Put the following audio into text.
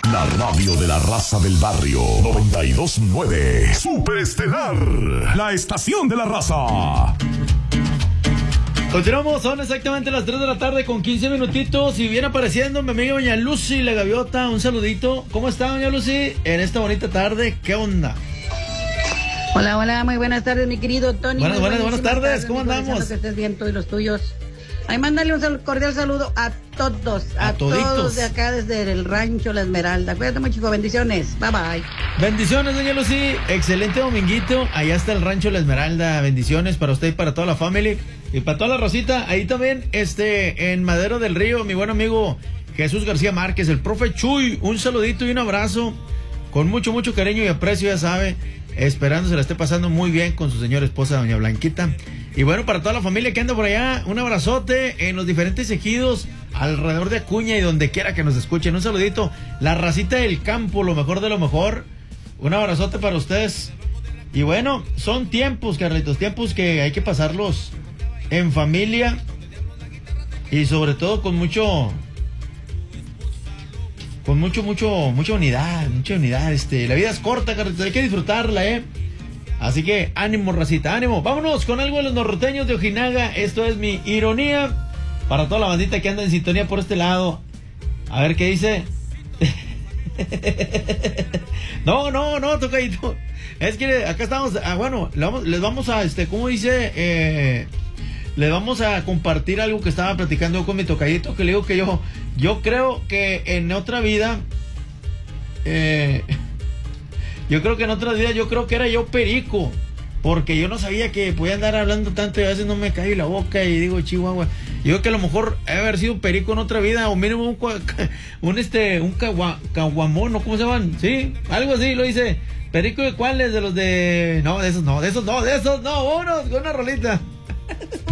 La radio de la raza del barrio. 92.9. Superestelar. La estación de la raza. Continuamos, son exactamente las 3 de la tarde con 15 minutitos y viene apareciendo mi amiga doña Lucy La Gaviota. Un saludito. ¿Cómo está, doña Lucy, en esta bonita tarde? ¿Qué onda? Hola, muy buenas tardes, mi querido Tony. Buenas tardes, ¿cómo andamos? Que estés bien, tú y los tuyos. Ay, mándale un cordial saludo a todos, a todos de acá desde el rancho La Esmeralda. Cuídate mucho, chico, bendiciones, bye bye. Bendiciones, doña Lucy, excelente dominguito, allá está el rancho La Esmeralda, bendiciones para usted y para toda la familia, y para toda la Rosita, ahí también, en Madero del Río, mi buen amigo Jesús García Márquez, el profe Chuy, un saludito y un abrazo, con mucho cariño y aprecio, ya sabe, esperando se la esté pasando muy bien con su señora esposa, doña Blanquita. Y bueno, para toda la familia que anda por allá, un abrazote en los diferentes ejidos alrededor de Acuña y donde quiera que nos escuchen. Un saludito, la racita del campo, lo mejor de lo mejor. Un abrazote para ustedes. Y bueno, son tiempos, Carlitos, tiempos que hay que pasarlos en familia y sobre todo con mucha unidad, La vida es corta, Carlitos, hay que disfrutarla, Así que ánimo, racita, ánimo. Vámonos con algo de los norteños de Ojinaga. Esto es Mi Ironía. Para toda la bandita que anda en sintonía por este lado. A ver qué dice. No, tocadito. Es que acá estamos. Bueno, les vamos a, ¿cómo dice? Les vamos a compartir algo que estaba platicando con mi tocadito. Que le digo que yo creo que en otra vida. Yo creo que era yo perico, porque yo no sabía que podía andar hablando tanto y a veces no me cae la boca y digo, chihuahua. Yo creo que a lo mejor he haber sido perico en otra vida, o mínimo un caguamón, ¿no? ¿Cómo se llaman? Sí, algo así, lo dice. ¿Perico de cuáles? De los de... No, de esos no, vámonos con una rolita.